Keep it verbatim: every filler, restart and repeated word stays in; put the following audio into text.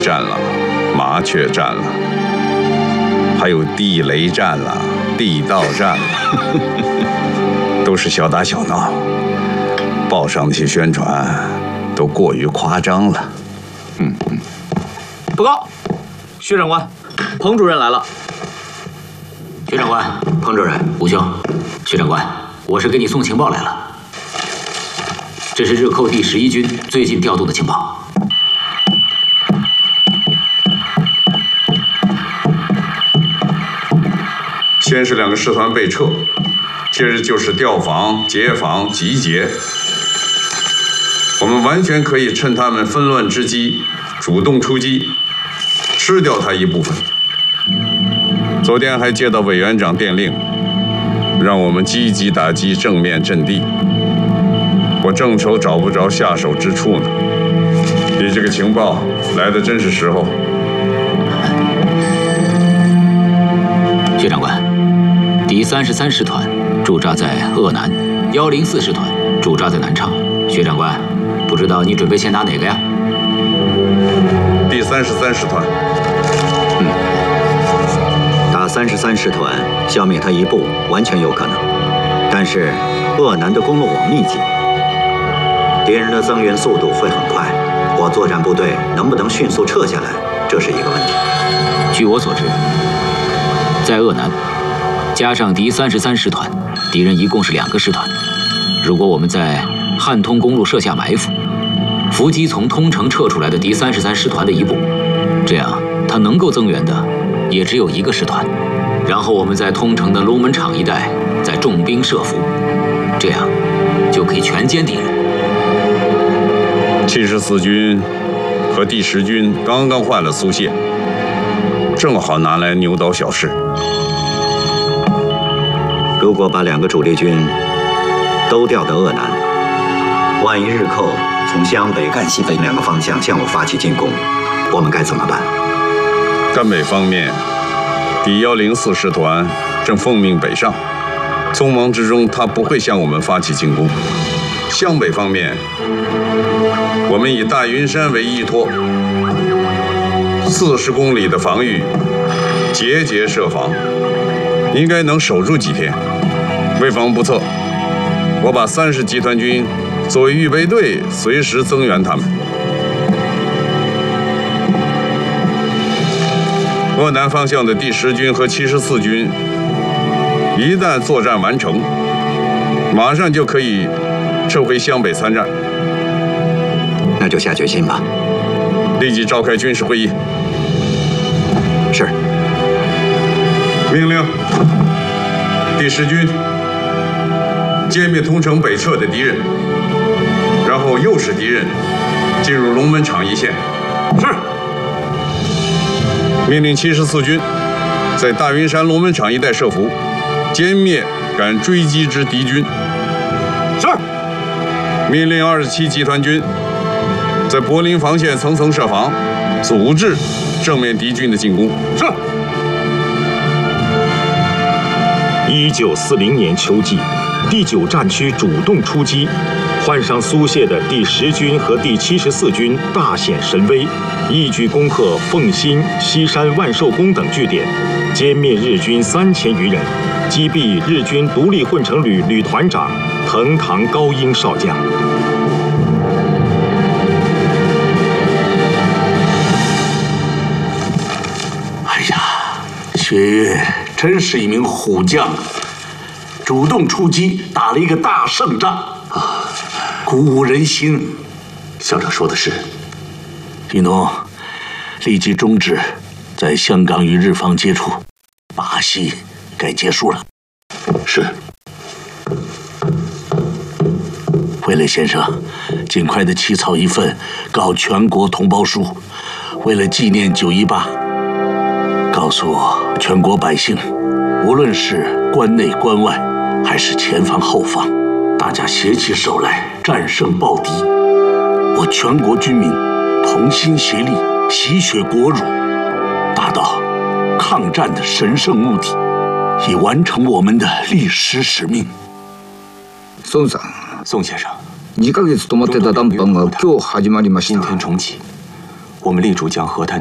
战了，麻雀战了，还有地雷战了，地道战了，都是小打小闹。报上那些宣传都过于夸张了。嗯嗯。 报告，薛长官，彭主任来了。 薛长官，彭主任，吴兄，薛长官，我是给你送情报来了。这是日寇第十一军最近调度的情报。 先是两个师团被撤，接着就是调防、截防、集结。我们完全可以趁他们纷乱之机，主动出击，吃掉他一部分。昨天还接到委员长电令，让我们积极打击正面阵地。我正愁找不着下手之处呢。你这个情报来的真是时候。 薛长官。 第三十三师团驻扎在鄂南，幺零四师团驻扎在南昌。薛长官，不知道你准备先打哪个呀？ 第三十三师团。 嗯，打三十三师团，消灭他一部完全有可能。但是鄂南的公路网密集，敌人的增援速度会很快，我作战部队能不能迅速撤下来，这是一个问题。 据我所知，在鄂南。 加上敌三十三师团，敌人一共是两个师团。如果我们在汉通公路设下埋伏，伏击从通城撤出来的敌三十三师团的一部，这样他能够增援的也只有一个师团。然后我们在通城的龙门场一带再重兵设伏，这样就可以全歼敌人。 七十四军和第十军刚刚换了苏线，正好拿来牛刀小试。 如果把两个主力军都调到鄂南，万一日寇从湘北、赣西北两个方向向我发起进攻，我们该怎么办？ 赣北方面，第幺零四师团正奉命北上，匆忙之中他不会向我们发起进攻。湘北方面，我们以大云山为依托，四十公里的防御，节节设防。 应该能守住几天。为防不测，我把三十集团军作为预备队，随时增援他们。鄂南方向的第十军和七十四军，一旦作战完成，马上就可以撤回湘北参战。 那就下决心吧。 立即召开军事会议。 是。 命令第十军歼灭通城北侧的敌人，然后诱使敌人进入龙门场一线。是。命令七十四军在大云山龙门场一带设伏，歼灭敢追击之敌军。是。命令二十七集团军在柏林防线层层设防，阻止正面敌军的进攻。是。 一九四零年秋季，第九战区主动出击，换上苏械的第十军和第七十四军大显神威，一举攻克凤新、西山、万寿宫等据点，歼灭日军三千余人，击毙日军独立混成旅旅团长藤堂高英少将。 哎呀，薛岳。 真是一名虎将，主动出击，打了一个大胜仗啊，鼓舞人心。校长说的是，李农立即终止在香港与日方接触，把戏该结束了。是。卫磊先生，尽快的起草一份告全国同胞书，为了纪念九一八。 告诉全国百姓，无论是关内关外，还是前方后方，大家携起手来，战胜暴敌。我全国军民同心协力，洗雪国辱，达到抗战的神圣目的，以完成我们的历史使命。 宋さん、 宋先生， にかげつ止まってた談判が今日始まりました。 今天重启。 我们力主将和谈